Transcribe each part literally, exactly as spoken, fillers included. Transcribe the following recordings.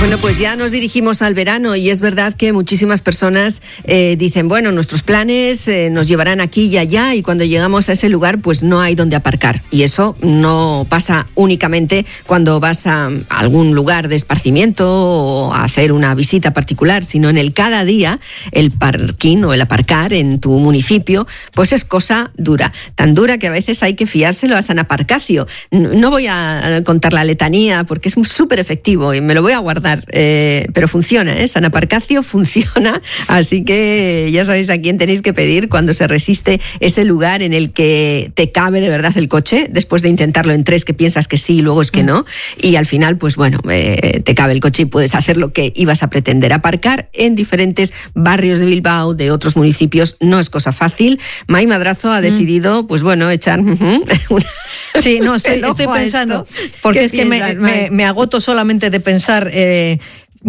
Bueno, pues ya nos dirigimos al verano y es verdad que muchísimas personas eh, dicen, bueno, nuestros planes eh, nos llevarán aquí y allá y cuando llegamos a ese lugar pues no hay donde aparcar. Y eso no pasa únicamente cuando vas a algún lugar de esparcimiento o a hacer una visita particular, sino en el cada día el parking o el aparcar en tu municipio pues es cosa dura. Tan dura que a veces hay que fiárselo a San Aparcacio. No voy a contar la letanía porque es súper efectivo y me lo voy a guardar. Eh, pero funciona, ¿eh? San Aparcacio funciona, así que ya sabéis a quién tenéis que pedir cuando se resiste ese lugar en el que te cabe de verdad el coche, después de intentarlo en tres que piensas que sí y luego es que no, y al final pues bueno, eh, te cabe el coche y puedes hacer lo que ibas a pretender. Aparcar en diferentes barrios de Bilbao, de otros municipios, no es cosa fácil. May Madrazo ha decidido, pues bueno, echar uh-huh, una... Sí, no, estoy, estoy pensando, porque es que me, me, me agoto solamente de pensar eh,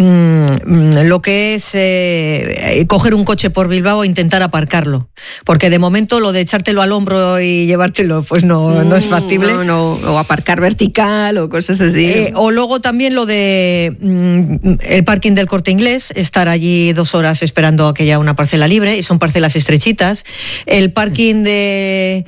mmm, lo que es eh, coger un coche por Bilbao e intentar aparcarlo. Porque de momento lo de echártelo al hombro y llevártelo, pues no, no es factible. No, no, o aparcar vertical o cosas así. Eh, o luego también lo de mmm, el parking del Corte Inglés, estar allí dos horas esperando a que haya una parcela libre, y son parcelas estrechitas. El parking de...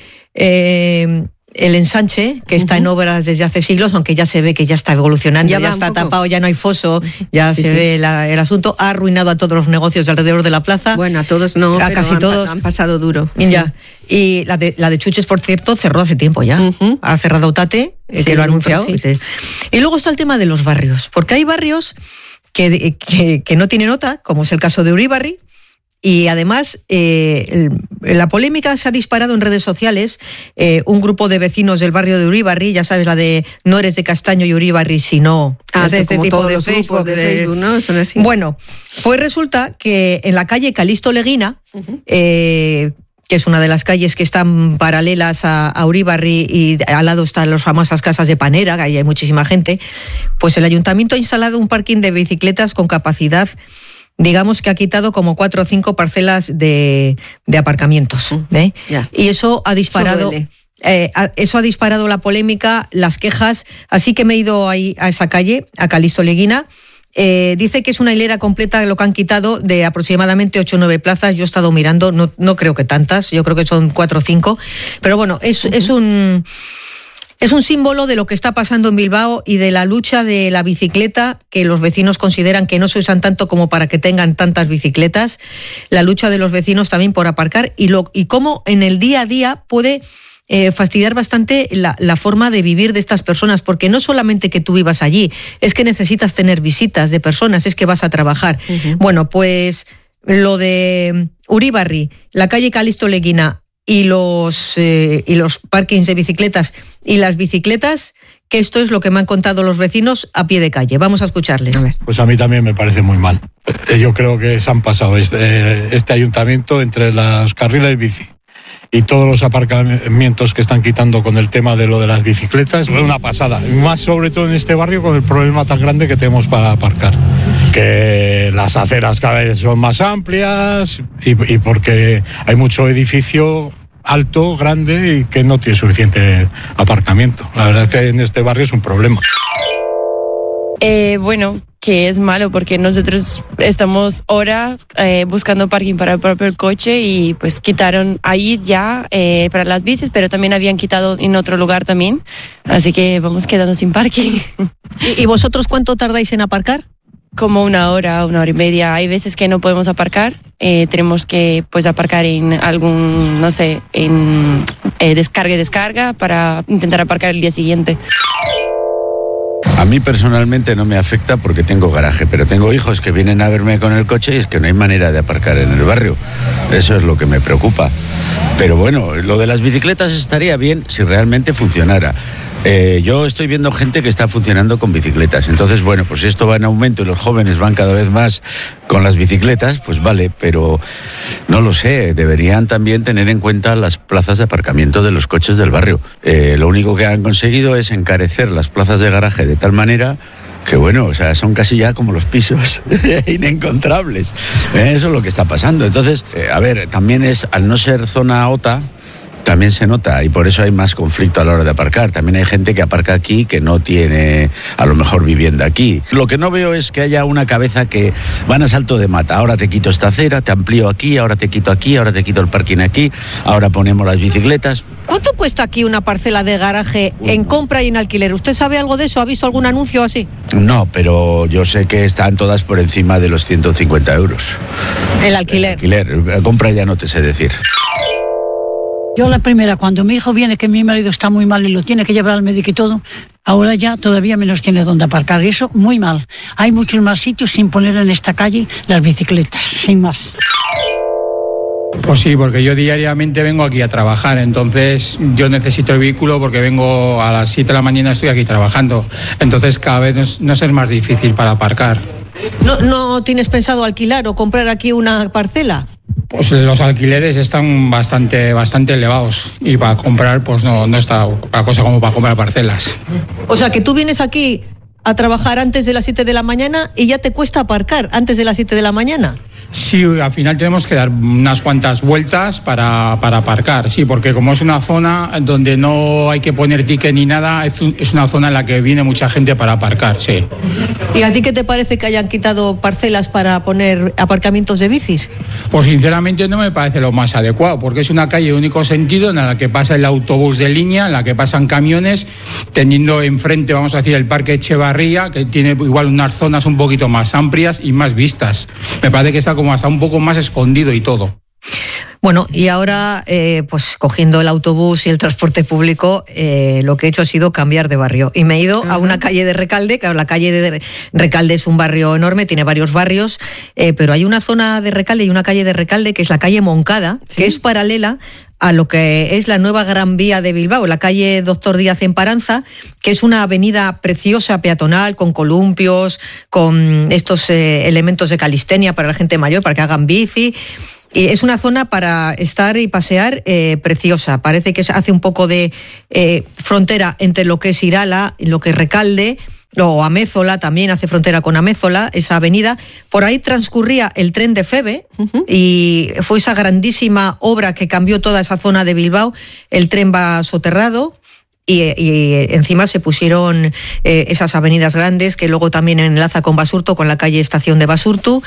Eh, el ensanche, que está uh-huh. en obras desde hace siglos, aunque ya se ve que ya está evolucionando, ya, ya está tapado, ya no hay foso, ya sí, se sí. ve la, el asunto, ha arruinado a todos los negocios alrededor de la plaza. Bueno, a todos no, a pero casi han, todos. han pasado duro. Y, sí. ya. y la de, la de Chuches, por cierto, cerró hace tiempo ya. Uh-huh. Ha cerrado Tate, eh, sí, que lo ha anunciado. Sí. Y luego está el tema de los barrios, porque hay barrios que, que, que no tienen nota, como es el caso de Uribarri. Y además, eh, la polémica se ha disparado en redes sociales. Eh, un grupo de vecinos del barrio de Uribarri, ya sabes, la de no eres de Castaño y Uribarri, sino ah, es de este tipo de Facebook. De de, Facebook, ¿no? Son así. Bueno, pues resulta que en la calle Calixto Leguina, uh-huh. eh, que es una de las calles que están paralelas a, a Uribarri y al lado están las famosas casas de Panera, que ahí hay muchísima gente, pues el ayuntamiento ha instalado un parking de bicicletas con capacidad, digamos que ha quitado como cuatro o cinco parcelas de, de aparcamientos. ¿eh? Yeah. Y eso ha disparado... Eso, eh, eso ha disparado la polémica, las quejas, así que me he ido ahí a esa calle, a Calixto Leguina. Eh, dice que es una hilera completa lo que han quitado de aproximadamente ocho o nueve plazas. Yo he estado mirando, no, no creo que tantas, yo creo que son cuatro o cinco. Pero bueno, es, uh-huh. es un... Es un símbolo de lo que está pasando en Bilbao y de la lucha de la bicicleta, que los vecinos consideran que no se usan tanto como para que tengan tantas bicicletas. La lucha de los vecinos también por aparcar y, lo, y cómo en el día a día puede eh, fastidiar bastante la, la forma de vivir de estas personas, porque no solamente que tú vivas allí, es que necesitas tener visitas de personas, es que vas a trabajar. Uh-huh. Bueno, pues lo de Uribarri, la calle Calixto Leguina, y los eh, y los parkings de bicicletas y las bicicletas, que esto es lo que me han contado los vecinos a pie de calle. Vamos a escucharles. A ver. Pues a mí también me parece muy mal. Yo creo que se han pasado este, este ayuntamiento entre los carriles bici y todos los aparcamientos que están quitando con el tema de lo de las bicicletas. Es una pasada, más sobre todo en este barrio con el problema tan grande que tenemos para aparcar. Que las aceras cada vez son más amplias y, y porque hay mucho edificio alto, grande y que no tiene suficiente aparcamiento. La verdad es que en este barrio es un problema. Eh, bueno, que es malo porque nosotros estamos ahora eh, buscando parking para el propio coche y pues quitaron ahí ya eh, para las bicis, pero también habían quitado en otro lugar también, así que vamos quedando sin parking. ¿Y vosotros cuánto tardáis en aparcar? Como una hora, una hora y media. Hay veces que no podemos aparcar, eh, tenemos que pues aparcar en algún, no sé, en eh, descarga y descarga para intentar aparcar el día siguiente. A mí personalmente no me afecta porque tengo garaje, pero tengo hijos que vienen a verme con el coche y es que no hay manera de aparcar en el barrio. Eso es lo que me preocupa. Pero bueno, lo de las bicicletas estaría bien si realmente funcionara. Eh, yo estoy viendo gente que está funcionando con bicicletas. Entonces, bueno, pues si esto va en aumento y los jóvenes van cada vez más con las bicicletas, pues vale, pero no lo sé. Deberían también tener en cuenta las plazas de aparcamiento de los coches del barrio. Eh, lo único que han conseguido es encarecer las plazas de garaje de tal manera que bueno, o sea, son casi ya como los pisos inencontrables. Eh, eso es lo que está pasando. Entonces, eh, a ver, también es, al no ser zona OTA, También se nota y por eso hay más conflicto a la hora de aparcar. También hay gente que aparca aquí que no tiene a lo mejor vivienda aquí. Lo que no veo es que haya una cabeza que van a salto de mata. Ahora te quito esta acera, te amplío aquí, ahora te quito aquí, ahora te quito el parking aquí, ahora ponemos las bicicletas. ¿Cuánto cuesta aquí una parcela de garaje en compra y en alquiler? ¿Usted sabe algo de eso? ¿Ha visto algún anuncio así? No, pero yo sé que están todas por encima de los ciento cincuenta euros. El alquiler. El alquiler. La compra ya no te sé decir. Yo la primera, cuando mi hijo viene, que mi marido está muy mal y lo tiene que llevar al médico y todo, ahora ya todavía menos tiene dónde aparcar. Y eso, muy mal. Hay muchos más sitios sin poner en esta calle las bicicletas, sin más. Pues sí, porque yo diariamente vengo aquí a trabajar, entonces yo necesito el vehículo porque vengo a las siete de la mañana, estoy aquí trabajando, entonces cada vez nos, nos es más difícil para aparcar. ¿No, ¿No tienes pensado alquilar o comprar aquí una parcela? Pues los alquileres están bastante, bastante elevados y para comprar pues no, no está la cosa como para comprar parcelas. O sea que tú vienes aquí a trabajar antes de las siete de la mañana y ya te cuesta aparcar antes de las siete de la mañana. Sí, al final tenemos que dar unas cuantas vueltas para, para aparcar, sí, porque como es una zona donde no hay que poner ticket ni nada, es, un, es una zona en la que viene mucha gente para aparcar, sí. ¿Y a ti qué te parece que hayan quitado parcelas para poner aparcamientos de bicis? Pues sinceramente no me parece lo más adecuado, porque es una calle de único sentido en la que pasa el autobús de línea, en la que pasan camiones, teniendo enfrente, vamos a decir, el Parque Echevarría, que tiene igual unas zonas un poquito más amplias y más vistas. Me parece que está como hasta un poco más escondido y todo. Bueno, y ahora, eh, pues cogiendo el autobús y el transporte público, eh, lo que he hecho ha sido cambiar de barrio. Y me he ido uh-huh. a una calle de Recalde. Claro, la calle de Recalde es un barrio enorme, tiene varios barrios, eh, pero hay una zona de Recalde y una calle de Recalde que es la calle Moncada, ¿sí? Que es paralela a lo que es la nueva Gran Vía de Bilbao, la calle Doctor Díaz en Paranza, que es una avenida preciosa, peatonal, con columpios, con estos eh, elementos de calistenia para la gente mayor, para que hagan bici. Y es una zona para estar y pasear eh, preciosa. Parece que hace un poco de eh, frontera entre lo que es Irala y lo que es Recalde, o Amézola, también hace frontera con Amézola, esa avenida. Por ahí transcurría el tren de Feve, uh-huh. y fue esa grandísima obra que cambió toda esa zona de Bilbao. El tren va soterrado. Y, y encima se pusieron eh, esas avenidas grandes que luego también enlaza con Basurto, con la calle Estación de Basurto,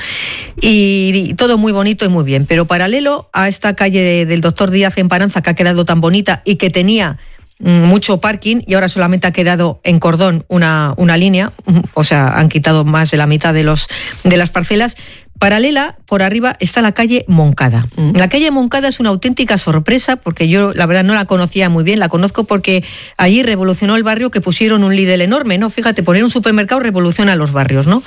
y, y todo muy bonito y muy bien. Pero paralelo a esta calle de, del Doctor Díaz en Paranza, que ha quedado tan bonita y que tenía mm, mucho parking, y ahora solamente ha quedado en cordón una, una línea, o sea, han quitado más de la mitad de, los, de las parcelas. Paralela, por arriba, está la calle Moncada. Mm. La calle Moncada es una auténtica sorpresa, porque yo la verdad no la conocía muy bien, la conozco porque allí revolucionó el barrio, que pusieron un Lidl enorme, ¿no? Fíjate, poner un supermercado revoluciona los barrios, ¿no?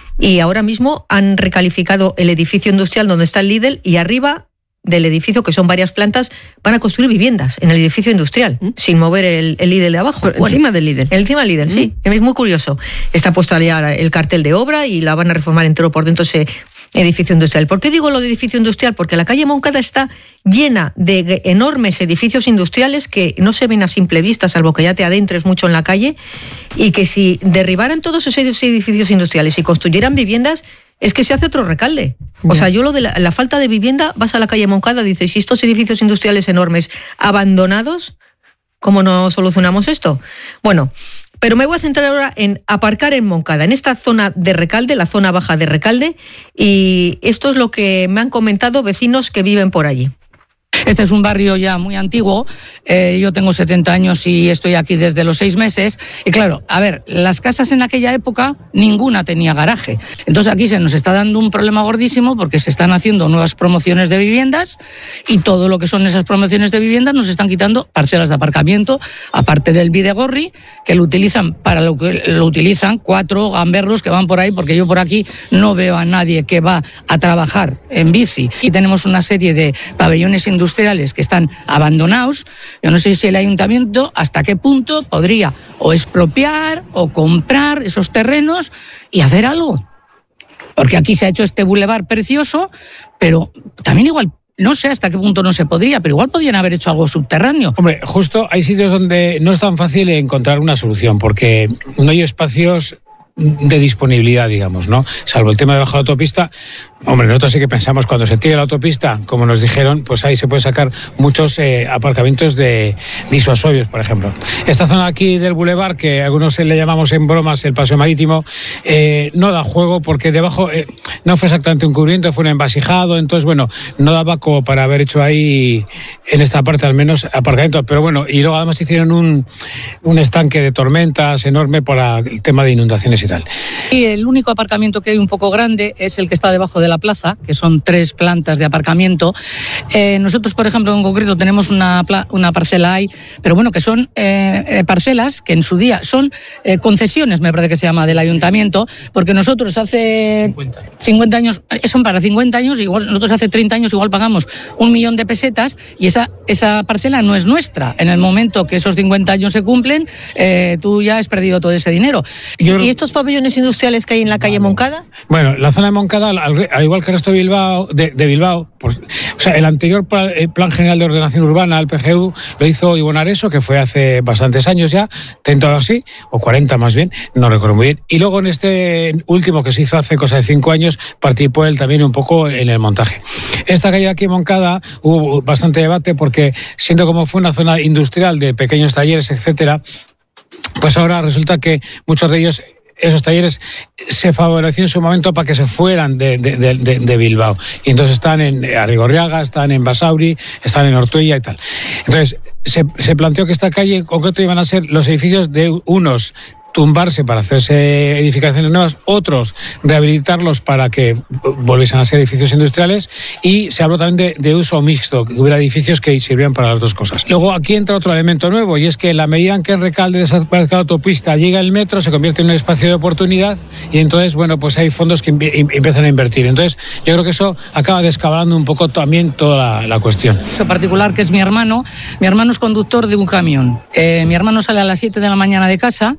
Y ahora mismo han recalificado el edificio industrial donde está el Lidl, y arriba del edificio, que son varias plantas, van a construir viviendas en el edificio industrial, ¿Mm? sin mover el, el Lidl de abajo. Por bueno, encima del Lidl. Encima del Lidl, ¿Mm? sí. Es muy curioso. Está puesto ya el cartel de obra y la van a reformar entero por dentro ese edificio industrial. ¿Por qué digo lo de edificio industrial? Porque la calle Moncada está llena de enormes edificios industriales que no se ven a simple vista, salvo que ya te adentres mucho en la calle, y que si derribaran todos esos edificios industriales y construyeran viviendas, es que se hace otro Recalde. O sea, yo lo de la, la falta de vivienda, vas a la calle Moncada, dices, si estos edificios industriales enormes abandonados, ¿cómo no solucionamos esto? Bueno, pero me voy a centrar ahora en aparcar en Moncada, en esta zona de Recalde, la zona baja de Recalde, y esto es lo que me han comentado vecinos que viven por allí. Este es un barrio ya muy antiguo, eh, yo tengo setenta años y estoy aquí desde los seis meses, y claro, a ver, las casas en aquella época ninguna tenía garaje, entonces aquí se nos está dando un problema gordísimo porque se están haciendo nuevas promociones de viviendas y todo lo que son esas promociones de viviendas nos están quitando parcelas de aparcamiento, aparte del Bidegorri, que lo utilizan para lo que lo utilizan cuatro gamberros que van por ahí, porque yo por aquí no veo a nadie que va a trabajar en bici, y tenemos una serie de pabellones industriales industriales que están abandonados. Yo no sé si el ayuntamiento hasta qué punto podría o expropiar o comprar esos terrenos y hacer algo. Porque aquí se ha hecho este bulevar precioso, pero también igual, no sé hasta qué punto no se podría, pero igual podrían haber hecho algo subterráneo. Hombre, justo hay sitios donde no es tan fácil encontrar una solución, porque no hay espacios de disponibilidad, digamos, ¿no? Salvo el tema de bajar la autopista, hombre, nosotros sí que pensamos cuando se tire la autopista, como nos dijeron, pues ahí se pueden sacar muchos eh, aparcamientos de disuasorios, por ejemplo. Esta zona aquí del bulevar, que algunos le llamamos en bromas el paseo marítimo, eh, no da juego porque debajo eh, no fue exactamente un cubrimiento, fue un envasijado, entonces, bueno, no daba como para haber hecho ahí, en esta parte al menos, aparcamientos, pero bueno, y luego además hicieron un, un estanque de tormentas enorme para el tema de inundaciones y tal. Y el único aparcamiento que hay un poco grande es el que está debajo de la plaza, que son tres plantas de aparcamiento. Eh, nosotros, por ejemplo, en concreto tenemos una, una parcela ahí, pero bueno, que son eh, parcelas que en su día son eh, concesiones, me parece que se llama, del ayuntamiento, porque nosotros hace cincuenta años, son para cincuenta años, igual nosotros hace treinta años igual pagamos un millón de pesetas y esa, esa parcela no es nuestra. En el momento que esos cincuenta años se cumplen, eh, tú ya has perdido todo ese dinero. Yo... ¿Y estos pabellones industriales que hay en la calle Moncada? Bueno, la zona de Moncada, al, al igual que el resto de Bilbao, de, de Bilbao, pues, o sea, el anterior plan, el plan General de Ordenación Urbana, el P G U, lo hizo Ibon Areso, que fue hace bastantes años ya, treinta o así, o cuarenta más bien, no recuerdo muy bien. Y luego en este último que se hizo hace cosa de cinco años, participó él también un poco en el montaje. Esta calle aquí, Moncada, hubo bastante debate porque, siendo como fue una zona industrial de pequeños talleres, etcétera, pues ahora resulta que muchos de ellos, esos talleres, se favoreció en su momento para que se fueran de, de, de, de Bilbao. Y entonces están en Arrigorriaga, están en Basauri, están en Ortuella y tal. Entonces se, se planteó que esta calle en concreto iban a ser los edificios de unos tumbarse para hacerse edificaciones nuevas, otros rehabilitarlos para que volviesen a ser edificios industriales, y se habló también de, de uso mixto, que hubiera edificios que sirvieran para las dos cosas. Luego aquí entra otro elemento nuevo, y es que en la medida en que en Recalde desaparezca la autopista, llega el metro, se convierte en un espacio de oportunidad, y entonces, bueno, pues hay fondos que empiezan a invertir. Entonces yo creo que eso acaba descabalando un poco también toda la, la cuestión. En particular, que es mi hermano, mi hermano es conductor de un camión. Eh, mi hermano sale a las siete de la mañana de casa.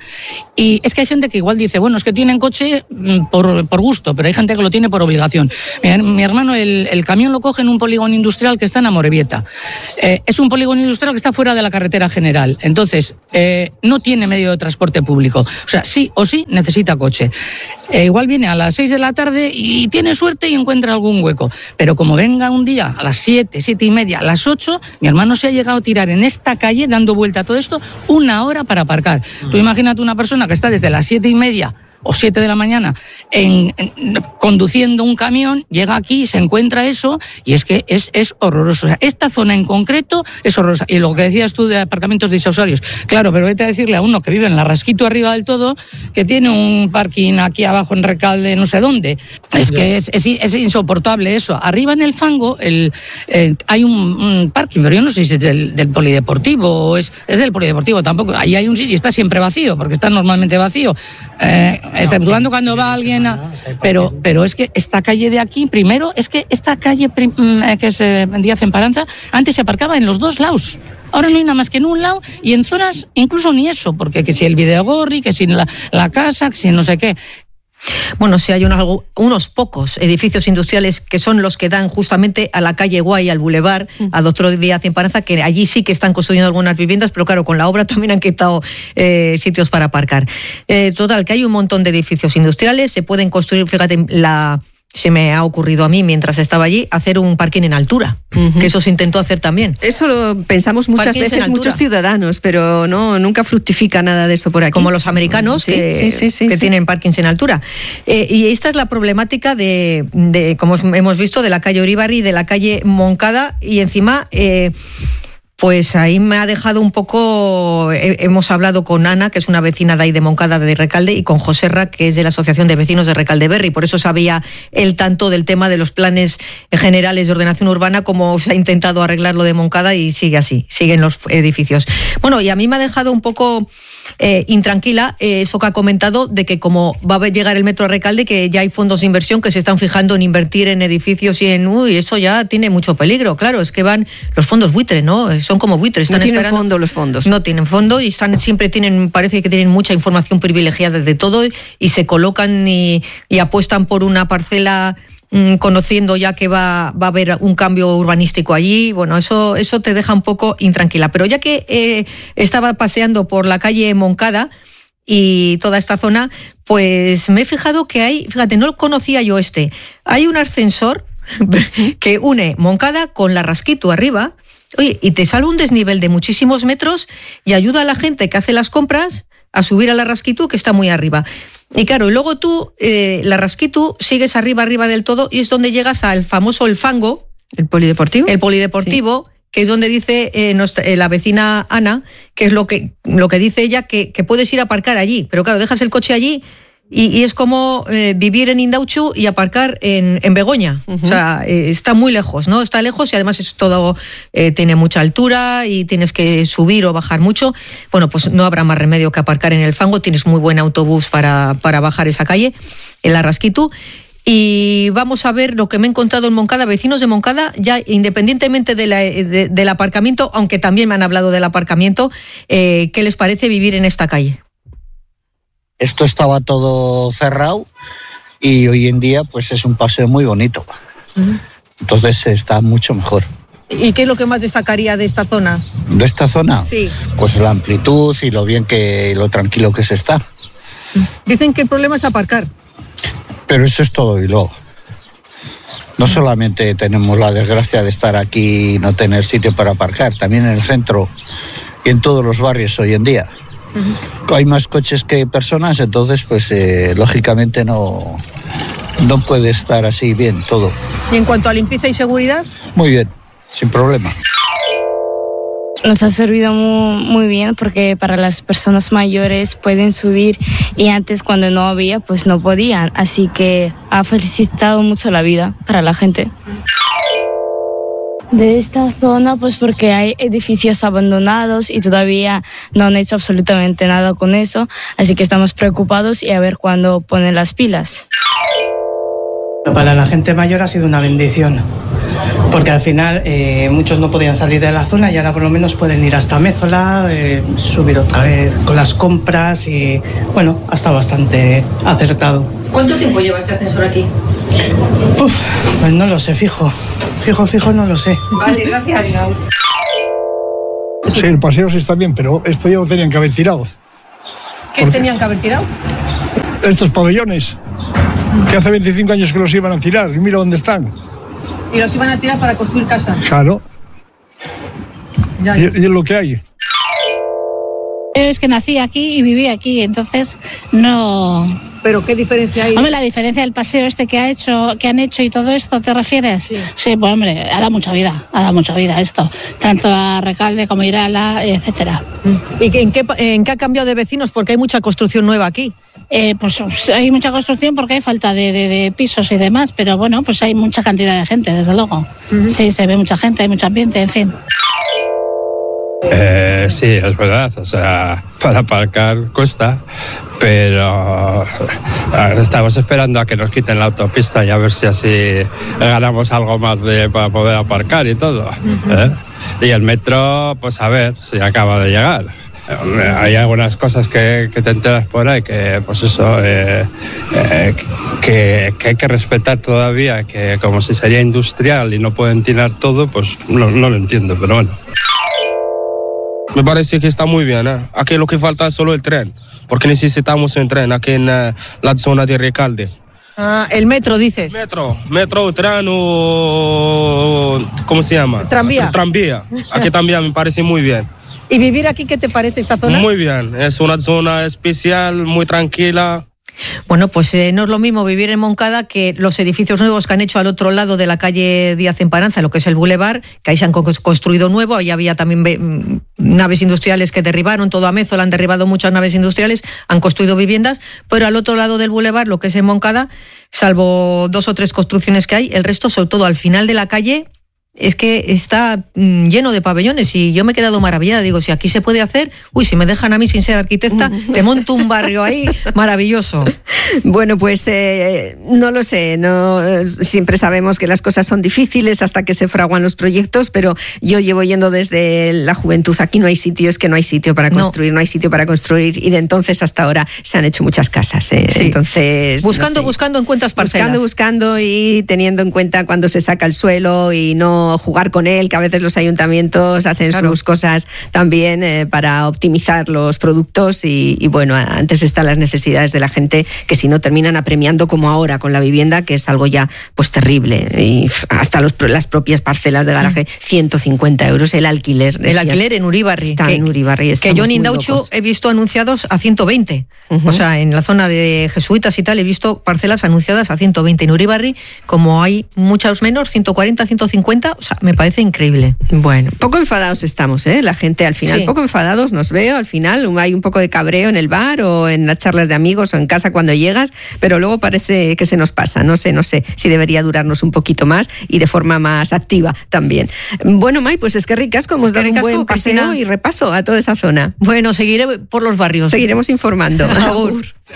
Y es que hay gente que igual dice, bueno, es que tienen coche por, por gusto, pero hay gente que lo tiene por obligación. Mi, mi hermano, el, el camión lo coge en un polígono industrial que está en Amorebieta. Eh, es un polígono industrial que está fuera de la carretera general. Entonces, eh, no tiene medio de transporte público. O sea, sí o sí necesita coche. Eh, igual viene a las seis de la tarde y tiene suerte y encuentra algún hueco. Pero como venga un día a las siete, siete y media, a las ocho, mi hermano se ha llegado a tirar en esta calle, dando vuelta a todo esto, una hora para aparcar. Tú imagínate una persona que está desde las siete y media o siete de la mañana en, en, conduciendo un camión, llega aquí, se encuentra eso, y es que es, es horroroso. O sea, esta zona en concreto es horrorosa. Y lo que decías tú de aparcamientos disuasorios, claro, pero vete a decirle a uno que vive en la Rasquito arriba del todo, que tiene un parking aquí abajo en Recalde, no sé dónde. Es que es, es, es insoportable eso. Arriba en el fango el, eh, hay un, un parking, pero yo no sé si es del, del polideportivo o es, es del polideportivo tampoco. Ahí hay un sitio y está siempre vacío, porque está normalmente vacío. Eh, exceptuando cuando va alguien a, pero pero es que esta calle de aquí, primero, es que esta calle que se vendía en Paranza, antes se aparcaba en los dos lados. Ahora no hay nada más que en un lado, y en zonas incluso ni eso, porque que si el Videogorri, que si la, la casa, que si no sé qué. Bueno, sí hay unos, unos pocos edificios industriales que son los que dan justamente a la calle Guay, al Boulevard, a Doctor Díaz en Paranza, que allí sí que están construyendo algunas viviendas, pero claro, con la obra también han quitado eh, sitios para aparcar. Eh, total, que hay un montón de edificios industriales, se pueden construir, fíjate, la... se me ha ocurrido a mí mientras estaba allí hacer un parking en altura, uh-huh. que eso se intentó hacer también. Eso lo pensamos muchas Parkings veces muchos ciudadanos, pero no nunca fructifica nada de eso por aquí. Como los americanos sí, que, sí, sí, sí, que sí. tienen parkings en altura. Eh, y esta es la problemática de, de, como hemos visto, de la calle Uribarri, de la calle Moncada, y encima... Eh, Pues ahí me ha dejado un poco... Hemos hablado con Ana, que es una vecina de ahí de Moncada, de Recalde, y con José Ra, que es de la Asociación de Vecinos de Recalde Berri. Por eso sabía él tanto del tema de los planes generales de ordenación urbana, como se ha intentado arreglar lo de Moncada, y sigue así, siguen los edificios. Bueno, y a mí me ha dejado un poco eh, intranquila eh, eso que ha comentado, de que como va a llegar el metro a Recalde, que ya hay fondos de inversión que se están fijando en invertir en edificios y en... Uy, eso ya tiene mucho peligro. Claro, es que van los fondos buitre, ¿no? Son como buitres. Están no tienen esperando. fondo los fondos. No tienen fondo y están siempre tienen, parece que tienen mucha información privilegiada de todo, y se colocan y, y apuestan por una parcela mmm, conociendo ya que va, va a haber un cambio urbanístico allí. Bueno, eso, eso te deja un poco intranquila. Pero ya que eh, estaba paseando por la calle Moncada, y toda esta zona, pues me he fijado que hay, fíjate, no conocía yo este, hay un ascensor que une Moncada con la Rasquitu arriba, oye, y te sale un desnivel de muchísimos metros y ayuda a la gente que hace las compras a subir a la Rasquitu, que está muy arriba. Y claro, y luego tú, eh, la Rasquitu, sigues arriba, arriba del todo, y es donde llegas al famoso El Fango. ¿El polideportivo? El polideportivo, sí. Que es donde dice eh, nuestra, eh, la vecina Ana, que es lo que, lo que dice ella, que, que puedes ir a aparcar allí. Pero claro, dejas el coche allí y, y es como eh, vivir en Indauchu y aparcar en, en Begoña. Uh-huh. O sea, eh, está muy lejos, ¿no? Está lejos y además es todo, eh, tiene mucha altura y tienes que subir o bajar mucho. Bueno, pues no habrá más remedio que aparcar en El Fango. Tienes muy buen autobús para, para bajar esa calle, en la Rasquitu. Y vamos a ver lo que me he encontrado en Moncada. Vecinos de Moncada, ya independientemente de la, de, del aparcamiento, aunque también me han hablado del aparcamiento, eh, ¿qué les parece vivir en esta calle? Esto estaba todo cerrado y hoy en día pues es un paseo muy bonito. Uh-huh. Entonces está mucho mejor. ¿Y qué es lo que más destacaría de esta zona? ¿De esta zona? Sí. Pues la amplitud y lo bien que, lo tranquilo que se está. Dicen que el problema es aparcar. Pero eso es todo Bilbao. No solamente tenemos la desgracia de estar aquí y no tener sitio para aparcar, también en el centro y en todos los barrios hoy en día. Uh-huh. Hay más coches que personas, entonces pues eh, lógicamente no, no puede estar así bien todo. ¿Y en cuanto a limpieza y seguridad? Muy bien, sin problema. Nos ha servido muy, muy bien porque para las personas mayores pueden subir y antes cuando no había pues no podían, así que ha facilitado mucho la vida para la gente. De esta zona pues porque hay edificios abandonados y todavía no han hecho absolutamente nada con eso, así que estamos preocupados y a ver cuándo ponen las pilas. Para la gente mayor ha sido una bendición, porque al final eh, muchos no podían salir de la zona y ahora por lo menos pueden ir hasta Mézola, eh, subir otra vez con las compras y bueno, ha estado bastante acertado. ¿Cuánto tiempo lleva este ascensor aquí? Uf, pues no lo sé, fijo, fijo, fijo no lo sé. Vale, gracias. Sí, el paseo sí está bien, pero esto ya lo tenían que haber tirado. ¿Qué Porque tenían que haber tirado? Estos pabellones, que hace veinticinco años que los iban a tirar, y mira dónde están. Y los iban a tirar para construir casas. Claro. Ya, ya. Y, y es lo que hay. Es que nací aquí y viví aquí, entonces no... ¿Pero qué diferencia hay? Hombre, la diferencia del paseo este que ha hecho, que han hecho y todo esto, ¿te refieres? Sí, sí, pues hombre, ha dado mucha vida, ha dado mucha vida esto, tanto a Recalde como a Irala, etcétera. ¿Y en qué, en qué ha cambiado de vecinos? Porque hay mucha construcción nueva aquí. Eh, pues hay mucha construcción porque hay falta de, de, de pisos y demás, pero bueno, pues hay mucha cantidad de gente, desde luego. Uh-huh. Sí, se ve mucha gente, hay mucho ambiente, en fin. Eh, sí, es verdad, o sea, para aparcar cuesta, pero estamos esperando a que nos quiten la autopista y a ver si así ganamos algo más de, para poder aparcar y todo. Uh-huh. ¿eh? Y el metro, pues a ver si acaba de llegar. Hay algunas cosas que, que te enteras por ahí que, pues eso, eh, eh, que, que hay que respetar todavía, que como si sería industrial y no pueden tirar todo, pues no, no lo entiendo, pero bueno. Me parece que está muy bien, ¿eh? Aquí lo que falta es solo el tren, porque necesitamos un tren aquí en uh, la zona de Recalde. Ah, el metro, dices. Metro, metro, tren o... ¿cómo se llama? Tranvía. Tranvía. Aquí también me parece muy bien. ¿Y vivir aquí qué te parece esta zona? Muy bien, es una zona especial, muy tranquila. Bueno, pues eh, no es lo mismo vivir en Moncada que los edificios nuevos que han hecho al otro lado de la calle Díaz Emparanza, lo que es el Boulevard, que ahí se han construido nuevo, ahí había también be- naves industriales que derribaron, todo a Mézola han derribado muchas naves industriales, han construido viviendas, pero al otro lado del Boulevard, lo que es en Moncada, salvo dos o tres construcciones que hay, el resto, sobre todo al final de la calle, es que está mm, lleno de pabellones y yo me he quedado maravillada. Digo, si aquí se puede hacer, uy, si me dejan a mí sin ser arquitecta, te monto un barrio ahí maravilloso. Bueno, pues eh, no lo sé, no siempre sabemos que las cosas son difíciles hasta que se fraguan los proyectos, pero yo llevo yendo desde la juventud. Aquí no hay sitio, es que no hay sitio para construir, no, no hay sitio para construir y de entonces hasta ahora se han hecho muchas casas. ¿eh? Sí. Entonces, buscando, no sé, buscando encuentras parcelas. Buscando, buscando y teniendo en cuenta cuando se saca el suelo y no bueno jugar con él, que a veces los ayuntamientos hacen claro. sus cosas también eh, para optimizar los productos y, y bueno, antes están las necesidades de la gente que si no terminan apremiando como ahora con la vivienda, que es algo ya pues terrible. Y hasta los, las propias parcelas de garaje, ciento cincuenta euros el alquiler. Decías. El alquiler en Uribarri. Está que, en Uribarri. Que yo en Indauchu he visto anunciados a ciento veinte. Uh-huh. O sea, en la zona de jesuitas y tal he visto parcelas anunciadas a ciento veinte. En Uribarri, como hay muchos menos, ciento cuarenta, ciento cincuenta, o sea, me parece increíble. Bueno, poco enfadados estamos, ¿eh? La gente al final, sí. poco enfadados nos veo, al final hay un poco de cabreo en el bar o en las charlas de amigos o en casa cuando llegas, pero luego parece que se nos pasa, no sé, no sé si debería durarnos un poquito más y de forma más activa también. Bueno, Mai, pues es que ricasco, hemos dado un buen paseo y repaso a toda esa zona. Bueno, seguiré por los barrios. Seguiremos informando. Agur.